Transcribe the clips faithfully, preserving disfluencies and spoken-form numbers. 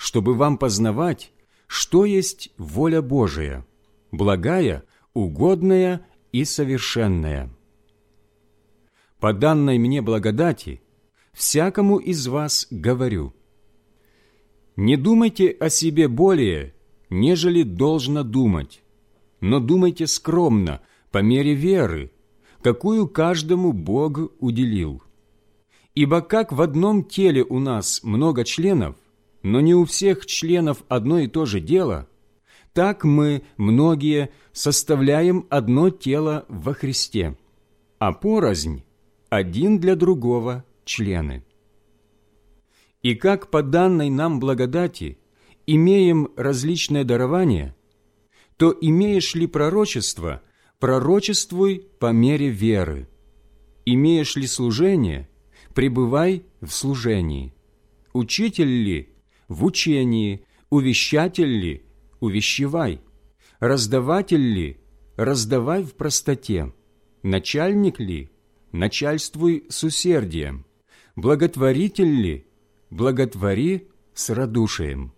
чтобы вам познавать, что есть воля Божия, благая, угодная и совершенная. По данной мне благодати всякому из вас говорю: не думайте о себе более, нежели должно думать, но думайте скромно, по мере веры, какую каждому Бог уделил. Ибо как в одном теле у нас много членов, но не у всех членов одно и то же дело, так мы, многие, составляем одно тело во Христе, а порознь один для другого члены. И как по данной нам благодати имеем различные дарования, то имеешь ли пророчество, пророчествуй по мере веры. Имеешь ли служение, пребывай в служении. Учитель ли, в учении. Увещатель ли, увещевай. Раздаватель ли, раздавай в простоте. Начальник ли, начальствуй с усердием. Благотворитель ли, благотвори с радушием.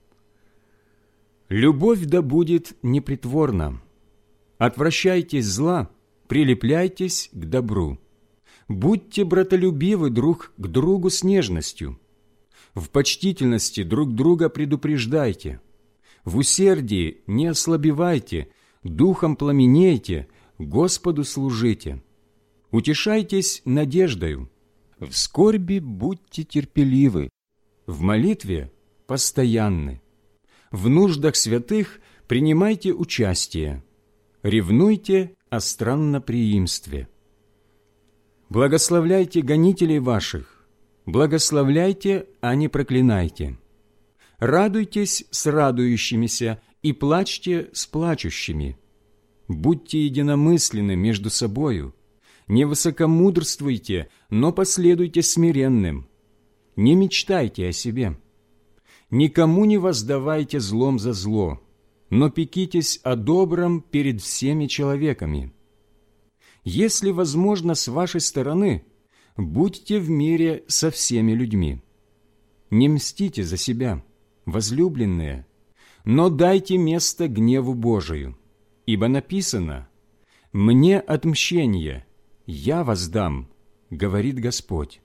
Любовь да будет непритворна. Отвращайтесь зла, прилепляйтесь к добру. Будьте братолюбивы друг к другу с нежностью. В почтительности друг друга предупреждайте. В усердии не ослабевайте, духом пламенейте, Господу служите. Утешайтесь надеждою. В скорби будьте терпеливы, в молитве постоянны. В нуждах святых принимайте участие. Ревнуйте о странноприимстве. Благословляйте гонителей ваших, благословляйте, а не проклинайте. Радуйтесь с радующимися и плачьте с плачущими. Будьте единомысленны между собою. Не высокомудрствуйте, но последуйте смиренным. Не мечтайте о себе. Никому не воздавайте злом за зло, но пекитесь о добром перед всеми человеками. Если возможно с вашей стороны, будьте в мире со всеми людьми. Не мстите за себя, возлюбленные, но дайте место гневу Божию, ибо написано: «Мне отмщение, я воздам, говорит Господь».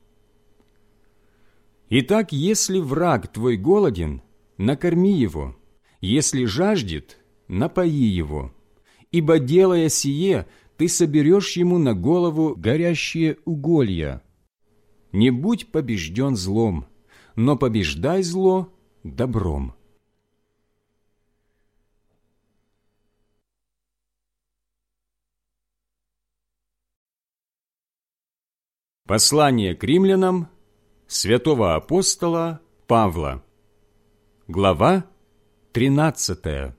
Итак, если враг твой голоден, накорми его, если жаждет, напои его, ибо, делая сие, ты соберешь ему на голову горящие уголья. Не будь побежден злом, но побеждай зло добром. Послание к римлянам святого апостола Павла. Глава тринадцатая.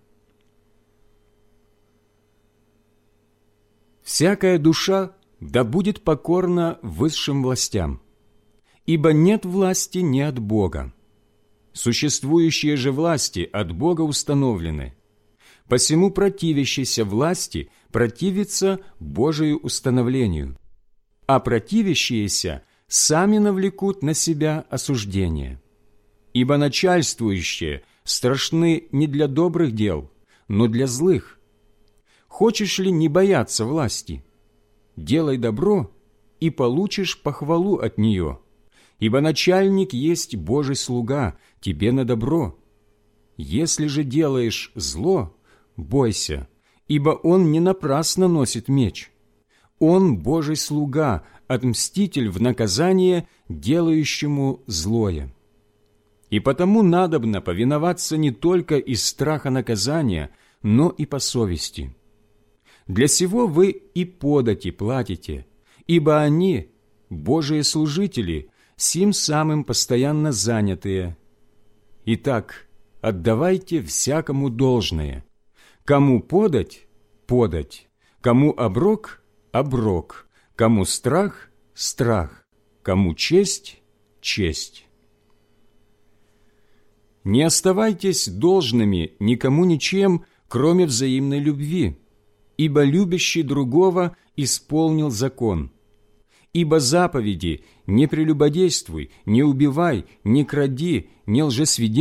«Всякая душа да будет покорна высшим властям, ибо нет власти не от Бога. Существующие же власти от Бога установлены. Посему противящийся власти противится Божию установлению, а противящиеся сами навлекут на себя осуждение. Ибо начальствующие страшны не для добрых дел, но для злых. Хочешь ли не бояться власти? Делай добро, и получишь похвалу от нее, ибо начальник есть Божий слуга тебе на добро. Если же делаешь зло, бойся, ибо он не напрасно носит меч. Он Божий слуга, отмститель в наказание делающему злое. И потому надобно повиноваться не только из страха наказания, но и по совести. Для сего вы и подати платите, ибо они, Божии служители, сим самым постоянно занятые. Итак, отдавайте всякому должное. Кому подать – подать, кому оброк – оброк, кому страх – страх, кому честь – честь. Не оставайтесь должными никому ничем, кроме взаимной любви, ибо любящий другого исполнил закон. Ибо заповеди «не прелюбодействуй, не убивай, не кради, не лжесвидетельствуй»